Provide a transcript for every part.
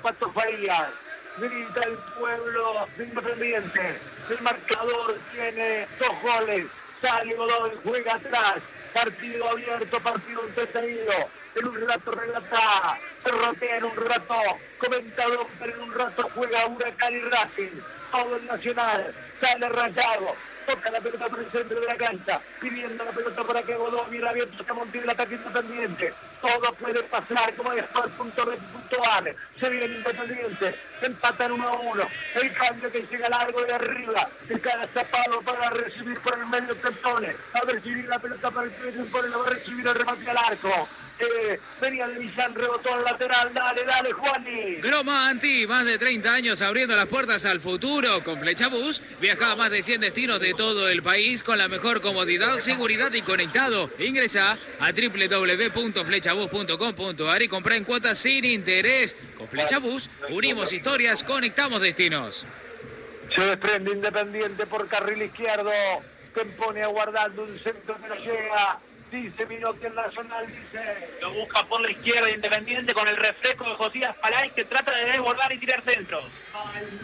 Pato Farías. Grita el pueblo de Independiente. El marcador tiene 2 goles. Sale Godoy, juega atrás. Partido abierto, partido entretenido. En un rato relata Perrotea, en un rato comentador, pero en un rato juega Huracán y Racing. Todo el Nacional. Sale Rayado. Toca la pelota por el centro de la cancha, pidiendo la pelota para que Godoy mira abierto a Montiel, el ataque Independiente. Todo puede pasar, como es Sport.bet.ar. Se viene Independiente, empatan 1-1. El cambio que llega largo de arriba, de cada zapado para recibir por el medio Tempone. Va a recibir la pelota para el medio Tempone, lo va a recibir el remate al arco. Venía de Millán, rebotó al lateral, dale, Juani. Gromanti, más de 30 años abriendo las puertas al futuro. Con Flechabús viaja a más de 100 destinos de todo el país con la mejor comodidad, seguridad y conectado. Ingresa a www.flechabús.com.ar y compra en cuotas sin interés. Con Flechabús unimos historias, conectamos destinos. Se desprende Independiente por carril izquierdo. Tempone aguardando un centro que no llega. Dice Minotti en Nacional, dice. Lo busca por la izquierda Independiente con el refresco de Josías Palay, que trata de desbordar y tirar centros. Va el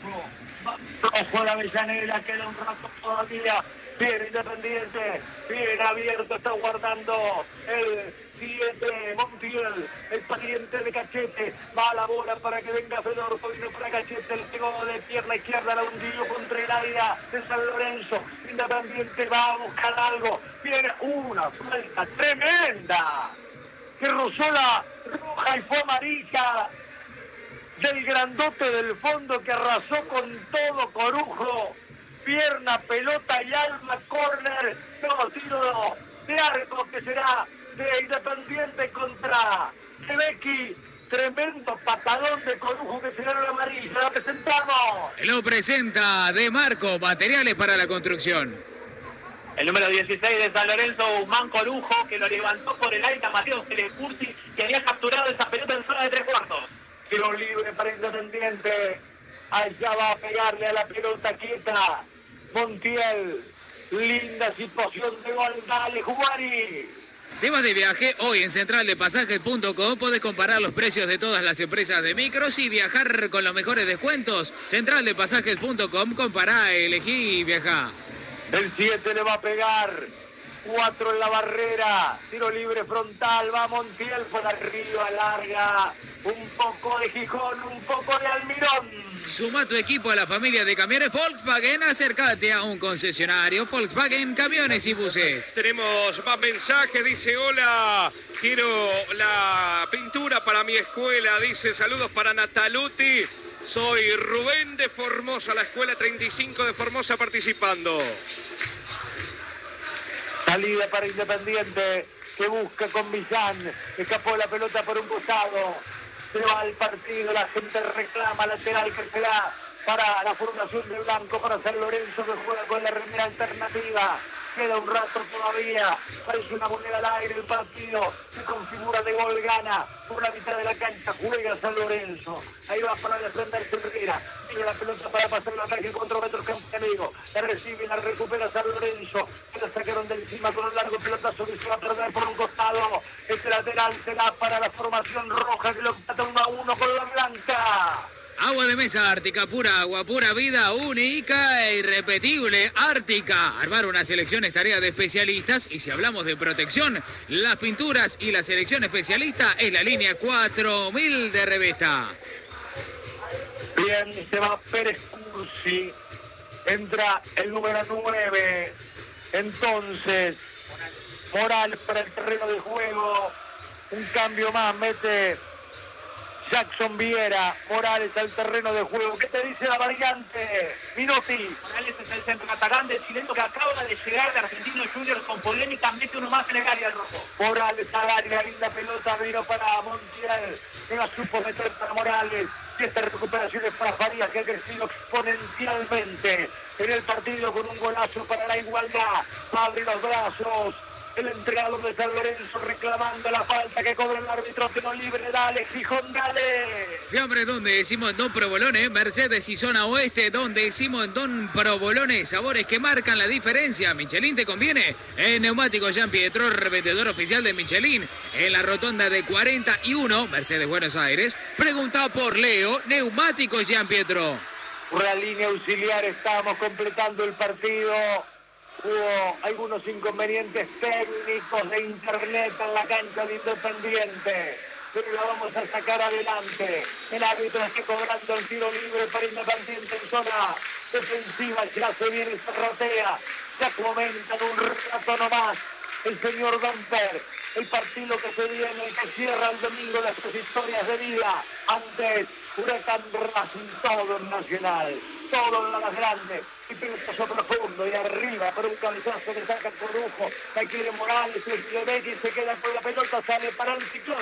rojo la Avellaneda, queda un rato todavía. Viene Independiente, bien abierto, está guardando el 7, Montiel, el pariente de Cachete. Va a la bola para que venga Fedorco, vino para Cachete, el pegó de pierna izquierda, la hundió contra el área de San Lorenzo. Independiente va a buscar algo. Viene una falta tremenda que rozó la roja y fue amarilla del grandote del fondo que arrasó con todo Corujo. Pierna, pelota y alma, córner, no, tiro de arco que será de Independiente contra Quebequi. Tremendo patadón de Corujo que será la amarilla. Lo presentamos. Lo presenta De Marco, materiales para la construcción. El número 16 de San Lorenzo, Guzmán Corujo, que lo levantó por el aire a Mateo Telecursi, que había capturado esa pelota en zona de 3/4. Tiro libre para Independiente. Allá va a pegarle a la pelota quieta Montiel. Linda situación de gol. Dale, Juari. Temas de viaje, hoy en centraldepasajes.com podés comparar los precios de todas las empresas de micros y viajar con los mejores descuentos. Centraldepasajes.com, compará, elegí y viajá. El 7 le va a pegar. 4 en la barrera. Tiro libre frontal. Va Montiel por arriba, larga. Un poco de Gijón, un poco de Almirón. Suma tu equipo a la familia de camiones Volkswagen. Acércate a un concesionario Volkswagen Camiones y Buses. Tenemos más mensajes. Dice: hola, quiero la pintura para mi escuela. Dice: saludos para Nataluti. Soy Rubén de Formosa, la escuela 35 de Formosa participando. Salida para Independiente, que busca con Millán. Escapó la pelota por un costado. Se va al partido, la gente reclama lateral que será para la formación de Blanco, para San Lorenzo, que juega con la remera alternativa. Queda un rato todavía, parece una moneda al aire el partido, se configura de gol, gana por la mitad de la cancha, juega San Lorenzo. Ahí va para defenderse Herrera, tiene la pelota para pasar el ataque 4 metros campeónico, la recibe, la recupera San Lorenzo, que la sacaron de encima con un largo pelotazo que se va a perder por un costado. Este lateral será para la formación roja que lo empata 1-1 con la blanca. Agua de mesa Ártica, pura agua, pura vida, única e irrepetible. Ártica. Armar una selección es tarea de especialistas y si hablamos de protección, las pinturas y la selección especialista es la línea 4000 de Revesta. Bien, se va Pérez Cursi. Entra el número 9. Entonces, Morales para el terreno de juego. Un cambio más, mete Jackson Viera. Morales al terreno de juego. ¿Qué te dice la variante? Minotti. Morales es el centro atacante chileno que acaba de llegar de Argentinos Juniors con polémica, mete uno más en el área al rojo. Morales al área, linda pelota, vino para Montiel. No la supo meter para Morales. Y esta recuperación es para Farías, que ha crecido exponencialmente en el partido con un golazo para la igualdad. Abre los brazos. El entrenador de San Lorenzo reclamando la falta que cobra el árbitro, tiro libre, dale, Gijón, dale. Fiambre, donde decimos Don Provolone, Mercedes y Zona Oeste, donde decimos Don Provolone, sabores que marcan la diferencia. Michelin te conviene. En Neumáticos Jean Pietro, revendedor oficial de Michelin, en la rotonda de 41, Mercedes Buenos Aires. Pregunta por Leo, Neumáticos Jean Pietro. Una línea auxiliar, estábamos completando el partido. Hubo algunos inconvenientes técnicos de internet en la cancha de Independiente, pero la vamos a sacar adelante. El árbitro está cobrando el tiro libre para Independiente en zona defensiva. Ya se viene y se rotea. Ya comentan un rato nomás el señor Damper. El partido que se viene, el que cierra el domingo las sus historias de vida. Antes, Huracán Racing, todo en Nacional, todo en la más grande. Y pelotazo profundo y arriba por un cabezazo que saca el Corujo. Aquí quiere Morales, el Becky se queda con la pelota, sale para el Ciclón,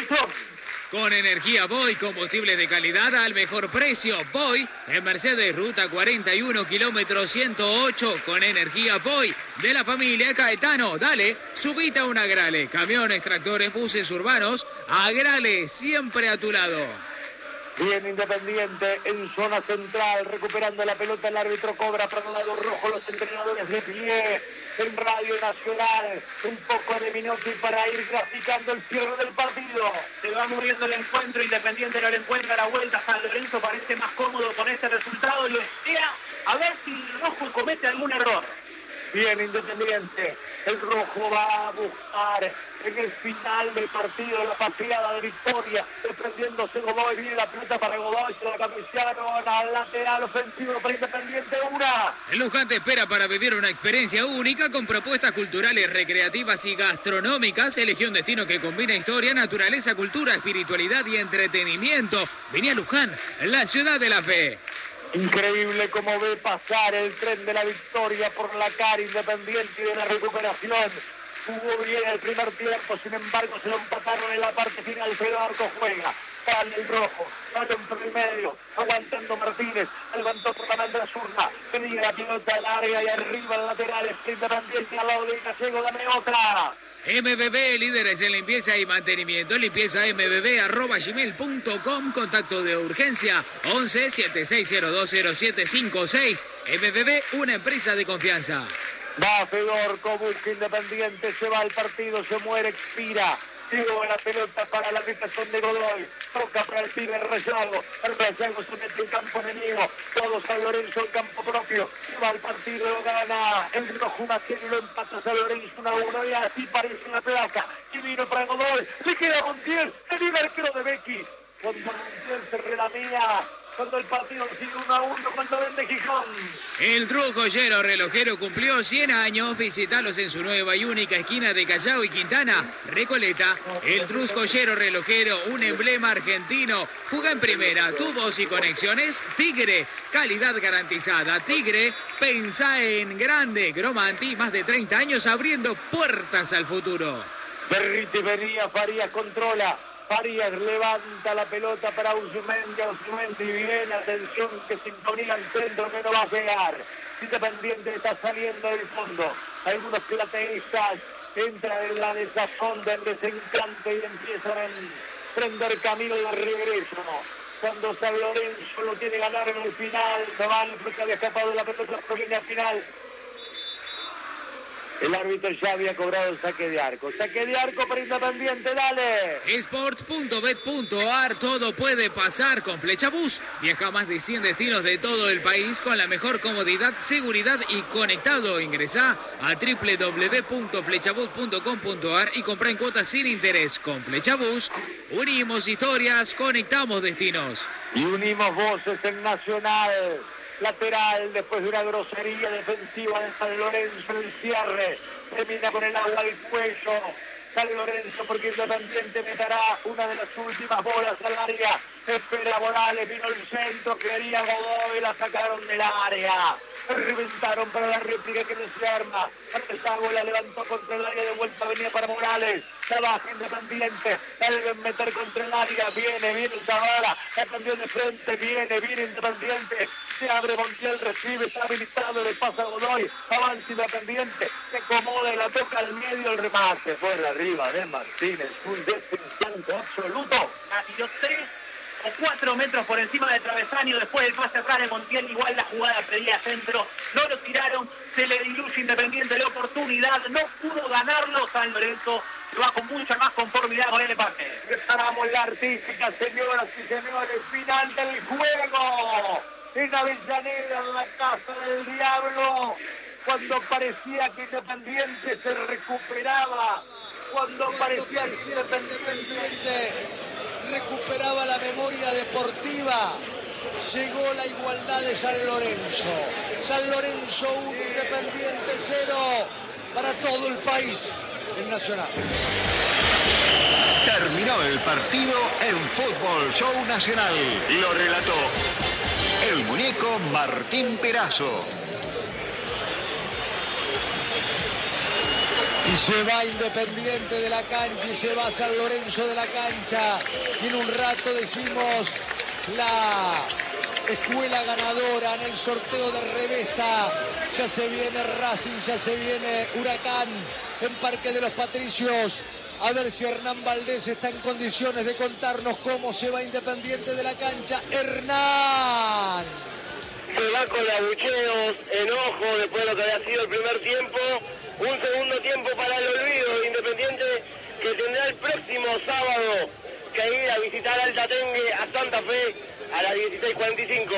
Con energía Voy, combustible de calidad al mejor precio. Voy en Mercedes, ruta 41, kilómetro 108, con energía Voy de la familia Caetano. Dale, subite a un Agrale. Camiones, tractores, buses urbanos. Agrale, siempre a tu lado. Bien Independiente en zona central, recuperando la pelota, el árbitro cobra para el lado rojo, los entrenadores de pie en Radio Nacional, un poco de Minotti para ir graficando el cierre del partido. Se va muriendo el encuentro, Independiente no le encuentra la vuelta, San Lorenzo parece más cómodo con este resultado, lo espera a ver si el rojo comete algún error. Bien Independiente, el rojo va a buscar en el final del partido la paseada de victoria, desprendiéndose Godoy, viene la pelota para Godoy, se la cabecearon al lateral ofensivo para Independiente, una. El Luján te espera para vivir una experiencia única con propuestas culturales, recreativas y gastronómicas. Elegí un destino que combina historia, naturaleza, cultura, espiritualidad y entretenimiento. Vení a Luján, la ciudad de la fe. Increíble cómo ve pasar el tren de la victoria por la cara Independiente y de la recuperación. Jugó bien el primer tiempo, sin embargo se lo empataron en la parte final, pero Arco juega. Sale el rojo, sale por el medio, aguantando Martínez, levantó por la banda zurda, venía la pelota larga y arriba el lateral, Independiente al lado de Gallego, dame otra. MBB, líderes en limpieza y mantenimiento. Limpieza mbb@gmail.com. Contacto de urgencia 11 76020756. MBB, una empresa de confianza. Va Fedorco, busca Independiente, se va al partido, se muere, expira. Llegó la pelota para la habitación de Godoy. Toca para el pibe Rezago. El Rezago se mete en campo enemigo. Todo San Lorenzo en campo propio. Se va al partido, lo gana el rojo Maciel y lo empata San Lorenzo 1-1. Y así parece la placa. Y vino para Godoy. Le queda Montiel. El vive arquero de Becky. Cuando Montiel se relamía. Cuando el partido sigue 1-1, cuando vende Gijón. El Trus Joyero Relojero cumplió 100 años. Visitalos en su nueva y única esquina de Callao y Quintana, Recoleta. El Trus Joyero Relojero, un emblema argentino. Juega en primera, tubos y conexiones. Tigre, calidad garantizada. Tigre, pensá en grande. Gromanti, más de 30 años abriendo puertas al futuro. Berriti venía, Farías controla. Farías levanta la pelota para Usumendi, bien, atención que sintonía el centro que no va a llegar. Independiente está saliendo del fondo. Algunos plateístas entran en la desazón del desencanto y empiezan a prender camino de regreso. Cuando San Lorenzo lo tiene ganar en el final, no vale porque había escapado de la pelota por línea final. El árbitro ya había cobrado el saque de arco. Saque de arco para Independiente, dale. Sports.bet.ar, todo puede pasar con Flechabús. Viaja a más de 100 destinos de todo el país con la mejor comodidad, seguridad y conectado. Ingresá a www.flechabús.com.ar y compra en cuotas sin interés. Con Flechabús, unimos historias, conectamos destinos. Y unimos voces en Nacional. Lateral, después de una grosería defensiva de San Lorenzo, el cierre termina con el agua al cuello. San Lorenzo, porque Independiente meterá una de las últimas bolas al área. espera Morales, vino el centro, quería Godoy, la sacaron del área. Reventaron para la réplica que no se arma. Artesago la levantó contra el área, de vuelta venía para Morales. Trabaja Independiente, deben meter contra el área, viene Zavala, la cambió de frente, viene Independiente. Se abre Montiel, recibe, está habilitado, le pasa a Godoy, avanza Independiente, se acomoda y la toca al medio, el remate por arriba de Martínez, un desencanto absoluto. Casi 3 o 4 metros por encima del travesaño, después del pase atrás de Montiel, igual la jugada pedía centro, no lo tiraron, se le diluye Independiente la oportunidad, no pudo ganarlo. San Lorenzo se va con mucha más conformidad con el empate. Preparamos la artística, señoras y señores, final del juego. En Avellaneda, en la casa del diablo, cuando parecía que Independiente se recuperaba, cuando parecía que Independiente recuperaba la memoria deportiva, llegó la igualdad de San Lorenzo. San Lorenzo 1, Independiente 0, para todo el país en Nacional. Terminó el partido en Fútbol Show Nacional. Lo relató el muñeco Martín Perazo. Y se va Independiente de la cancha y se va San Lorenzo de la cancha. Y en un rato decimos la escuela ganadora en el sorteo de Revesta. Ya se viene Racing, ya se viene Huracán en Parque de los Patricios. A ver si Hernán Valdés está en condiciones de contarnos cómo se va Independiente de la cancha. Hernán. Se va con abucheos, enojo después de lo que había sido el primer tiempo. Un segundo tiempo para el olvido de Independiente, que tendrá el próximo sábado que ir a visitar Altatengue a Santa Fe a las 16:45.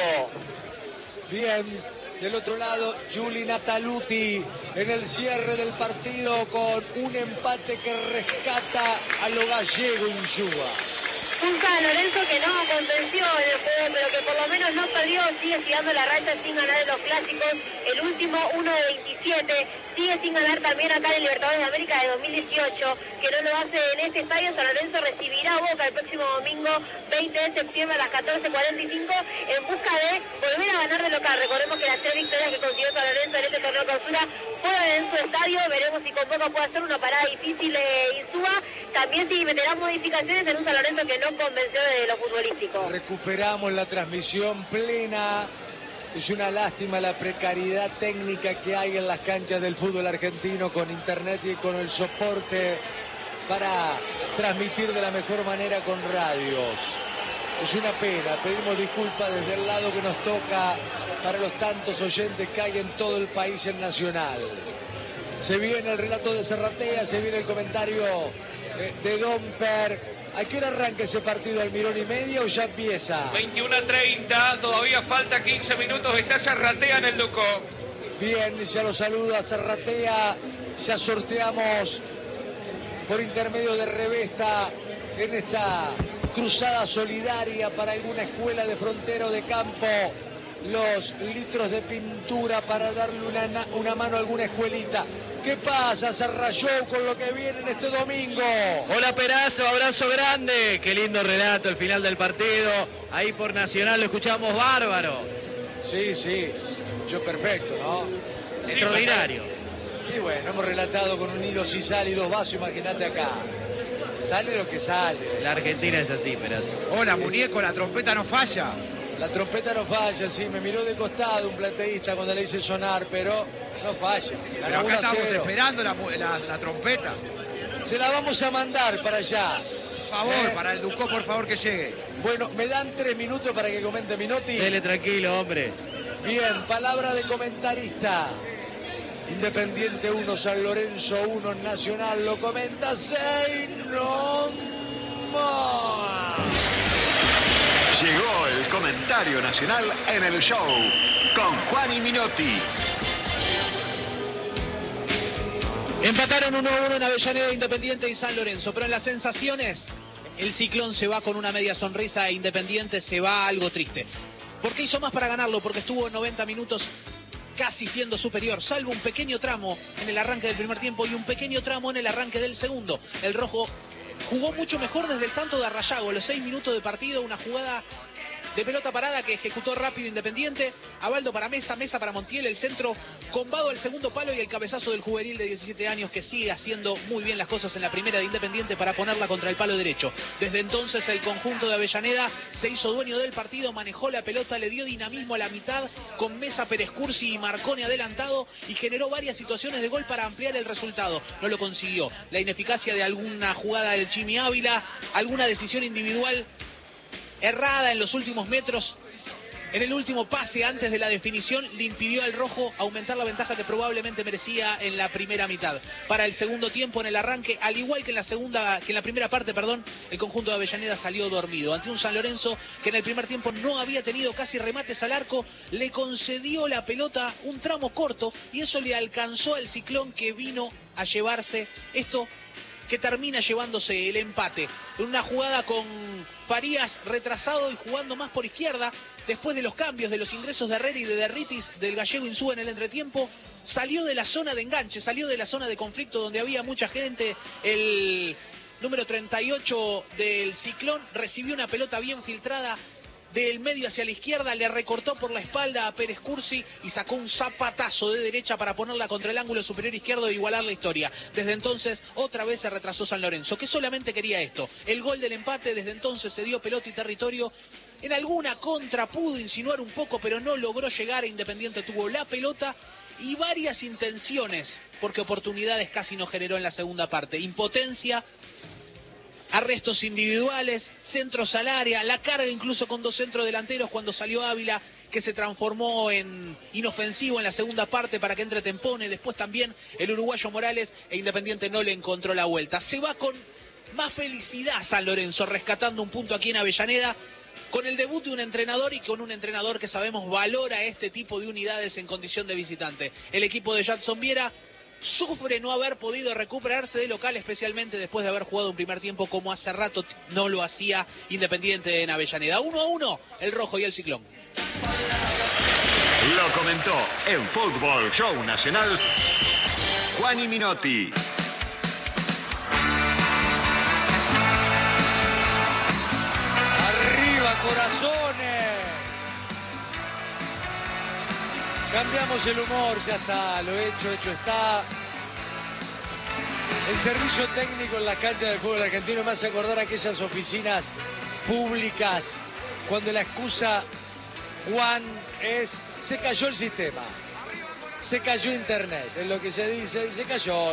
Bien, del otro lado, Juli Nataluti en el cierre del partido con un empate que rescata a lo gallego Insúa. Un San Lorenzo que no convenció en el juego, pero que por lo menos no perdió, sigue tirando la racha sin ganar en los clásicos, el último 1 de 27, sigue sin ganar también acá en el Libertadores de América de 2018, que no lo hace en este estadio. San Lorenzo recibirá a Boca el próximo domingo 20 de septiembre a las 14:45 en busca de volver a ganar de local. Recordemos que las 3 victorias que consiguió San Lorenzo en este torneo de clausura fueron en su estadio. Veremos si con Boca puede hacer una parada difícil de Insúa. También si meterá modificaciones en un San Lorenzo que no convenció de lo futbolístico. Recuperamos la transmisión plena. Es una lástima la precariedad técnica que hay en las canchas del fútbol argentino con internet y con el soporte para transmitir de la mejor manera con radios. Es una pena, pedimos disculpas desde el lado que nos toca para los tantos oyentes que hay en todo el país en Nacional. Se viene el relato de Serratea, se viene el comentario de Domper. ¿A qué hora arranca ese partido, Almirón y media, o ya empieza? 21:30, todavía falta 15 minutos, está Serratea en el Ducó. Bien, ya lo saluda Serratea, ya sorteamos por intermedio de Revesta en esta cruzada solidaria para alguna escuela de frontera o de campo los litros de pintura para darle una mano a alguna escuelita. ¿Qué pasa, Serrayó, con lo que viene en este domingo? Hola, Perazo, abrazo grande. Qué lindo relato, el final del partido. Ahí por Nacional lo escuchamos bárbaro. Sí, sí, yo perfecto, ¿no? Extraordinario. Y bueno, hemos relatado con un hilo si sale y 2 vasos, imagínate acá. Sale lo que sale. La Argentina es así, Perazo. Hola, muñeco, la trompeta no falla. La trompeta no falla, sí, me miró de costado un plateísta cuando le hice sonar, pero no falla. Pero acá estamos esperando la trompeta. Se la vamos a mandar para allá. Por favor, para el Ducó, por favor, que llegue. Bueno, ¿me dan 3 minutos para que comente Minotti? Dele tranquilo, hombre. Bien, palabra de comentarista. Independiente 1, San Lorenzo 1, Nacional lo comenta Seynon. Llegó el comentario nacional en el show con Juan y Minotti. Empataron 1-1 en Avellaneda, Independiente y San Lorenzo, pero en las sensaciones el Ciclón se va con una media sonrisa e Independiente se va algo triste. ¿Por qué hizo más para ganarlo? Porque estuvo 90 minutos casi siendo superior, salvo un pequeño tramo en el arranque del primer tiempo y un pequeño tramo en el arranque del segundo. El rojo jugó mucho mejor desde el tanto de Arrayago. Los 6 minutos de partido, una jugada de pelota parada que ejecutó rápido Independiente. Abaldo para Mesa, Mesa para Montiel, el centro combado al segundo palo y el cabezazo del juvenil de 17 años que sigue haciendo muy bien las cosas en la primera de Independiente para ponerla contra el palo derecho. Desde entonces el conjunto de Avellaneda se hizo dueño del partido, manejó la pelota, le dio dinamismo a la mitad con Mesa, Pérez Cursi y Marconi adelantado y generó varias situaciones de gol para ampliar el resultado. No lo consiguió. La ineficacia de alguna jugada del Chimi Ávila, alguna decisión individual errada en los últimos metros, en el último pase antes de la definición, le impidió al rojo aumentar la ventaja que probablemente merecía en la primera mitad. Para el segundo tiempo, en el arranque, al igual que en la primera parte, el conjunto de Avellaneda salió dormido ante un San Lorenzo que en el primer tiempo no había tenido casi remates al arco, le concedió la pelota un tramo corto y eso le alcanzó al Ciclón, que vino a llevarse esto, que termina llevándose el empate. Una jugada con Farías retrasado y jugando más por izquierda, después de los cambios, de los ingresos de Herrera y de Derritis, del gallego Insúa en el entretiempo, salió de la zona de enganche, salió de la zona de conflicto donde había mucha gente. El número 38 del Ciclón recibió una pelota bien filtrada del medio hacia la izquierda, le recortó por la espalda a Pérez Cursi y sacó un zapatazo de derecha para ponerla contra el ángulo superior izquierdo e igualar la historia. Desde entonces, otra vez se retrasó San Lorenzo, que solamente quería esto, el gol del empate. Desde entonces se dio pelota y territorio. En alguna contra pudo insinuar un poco, pero no logró llegar. Independiente tuvo la pelota y varias intenciones, porque oportunidades casi no generó en la segunda parte. Impotencia, arrestos individuales, centros al área, la carga incluso con 2 centros delanteros cuando salió Ávila, que se transformó en inofensivo en la segunda parte para que entre Tempone. Después también el uruguayo Morales, e Independiente no le encontró la vuelta. Se va con más felicidad San Lorenzo, rescatando un punto aquí en Avellaneda, con el debut de un entrenador y con un entrenador que sabemos valora este tipo de unidades en condición de visitante. El equipo de Jadson Viera sufre no haber podido recuperarse de local, especialmente después de haber jugado un primer tiempo como hace rato no lo hacía Independiente en Avellaneda. 1-1, el rojo y el Ciclón. Lo comentó en Fútbol Show Nacional Juani Minotti. ¡Arriba, corazones! Cambiamos el humor, ya está, lo hecho está. El servicio técnico en las canchas del fútbol argentino me hace acordar aquellas oficinas públicas cuando la excusa, Juan, es se cayó el sistema, se cayó internet, es lo que se dice, y se cayó.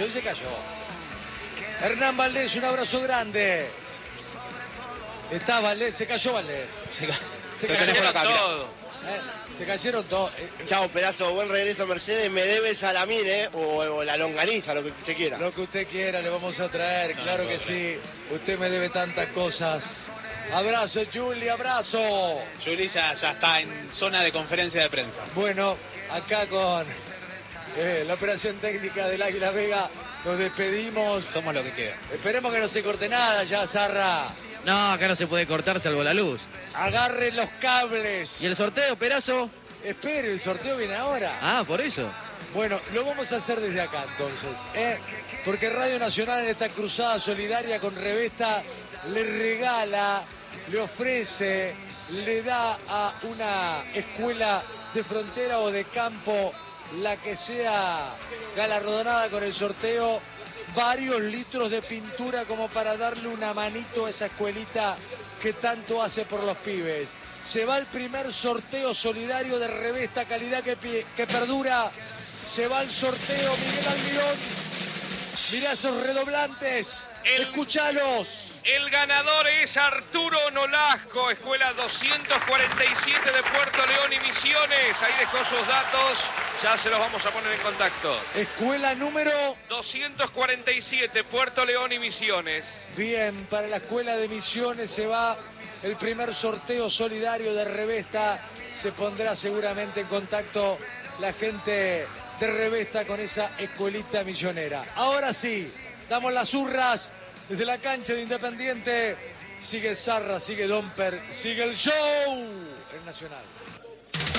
Hernán Valdés, un abrazo grande. Está Valdés, se cayó Valdés. Se cayeron todos. Se cayeron todos. Chao, pedazo, buen regreso Mercedes. Me debe el salamín, o la longaniza, lo que usted quiera. Lo que usted quiera, le vamos a traer, claro que sí. Usted me debe tantas cosas. Abrazo, Juli, abrazo. Juli ya está en zona de conferencia de prensa. Bueno, acá con la operación técnica del Águila Vega, nos despedimos. Somos lo que queda. Esperemos que no se corte nada ya, Zarra. No, acá no se puede cortar salvo la luz. Agarren los cables. ¿Y el sorteo, Perazo? Espere, el sorteo viene ahora. Ah, por eso. Bueno, lo vamos a hacer desde acá entonces, porque Radio Nacional en esta cruzada solidaria con Revesta le regala, le ofrece, le da a una escuela de frontera o de campo, la que sea galardonada con el sorteo, varios litros de pintura como para darle una manito a esa escuelita que tanto hace por los pibes. Se va el primer sorteo solidario de Revesta, calidad que perdura. Se va el sorteo, Miguel Almirón. Mirá esos redoblantes, escúchalos. El ganador es Arturo Nolasco, escuela 247 de Puerto León y Misiones. Ahí dejó sus datos, ya se los vamos a poner en contacto. Escuela número 247, Puerto León y Misiones. Bien, para la escuela de Misiones se va el primer sorteo solidario de Revesta. Se pondrá seguramente en contacto la gente de Revesta con esa escuelita misionera. Ahora sí, damos las hurras desde la cancha de Independiente. Sigue Zarra, sigue Domper, sigue el show en Nacional.